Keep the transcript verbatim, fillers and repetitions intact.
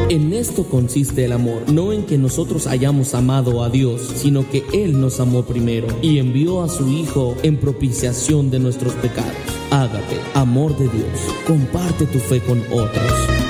En esto consiste el amor, no en que nosotros hayamos amado a Dios, sino que Él nos amó primero y envió a su Hijo en propiciación de nuestros pecados. Ágape, amor de Dios, comparte tu fe con otros.